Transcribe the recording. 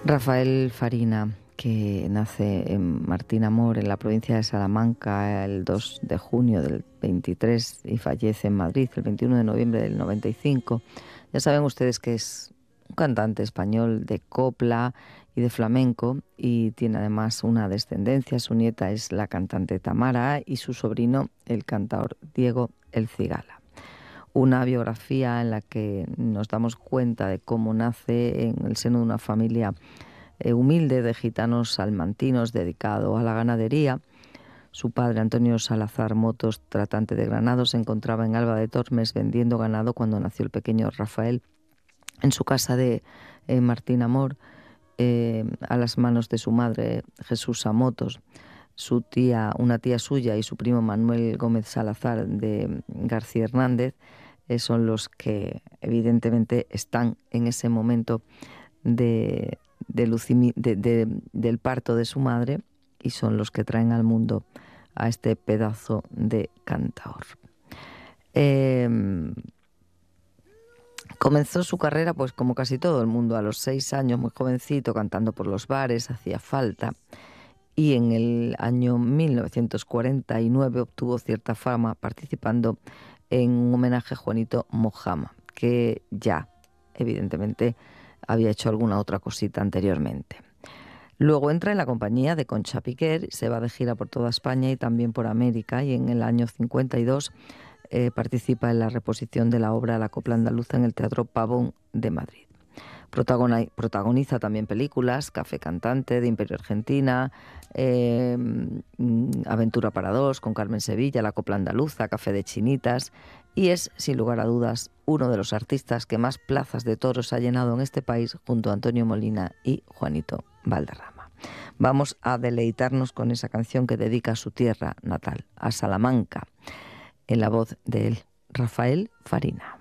Rafael Farina, que nace en Martín Amor, en la provincia de Salamanca, el 2 de junio del 23 y fallece en Madrid el 21 de noviembre del 95. Ya saben ustedes que es un cantante español de copla y de flamenco y tiene además una descendencia. Su nieta es la cantante Tamara y su sobrino el cantador Diego El Cigala. Una biografía en la que nos damos cuenta de cómo nace en el seno de una familia humilde de gitanos salmantinos dedicado a la ganadería. Su padre, Antonio Salazar Motos, tratante de granados, se encontraba en Alba de Tormes vendiendo ganado cuando nació el pequeño Rafael en su casa de Martín Amor, a las manos de su madre, Jesús Motos. Su tía, una tía suya, y su primo Manuel Gómez Salazar de García Hernández son los que evidentemente están en ese momento del parto de su madre y son los que traen al mundo a este pedazo de cantaor. Comenzó su carrera, pues como casi todo el mundo, a los 6 años, muy jovencito, cantando por los bares, hacía falta. Y en el año 1949 obtuvo cierta fama participando en un homenaje a Juanito Mojama, que ya, evidentemente, había hecho alguna otra cosita anteriormente. Luego entra en la compañía de Concha Piquer, se va de gira por toda España y también por América, y en el año 52 participa en la reposición de la obra La copla andaluza en el Teatro Pavón de Madrid. Protagoniza también películas, Café Cantante, de Imperio Argentina, Aventura para dos, con Carmen Sevilla, La copla andaluza, Café de Chinitas, y es, sin lugar a dudas, uno de los artistas que más plazas de toros ha llenado en este país, junto a Antonio Molina y Juanito Valderrama. Vamos a deleitarnos con esa canción que dedica a su tierra natal, a Salamanca, en la voz de él, Rafael Farina.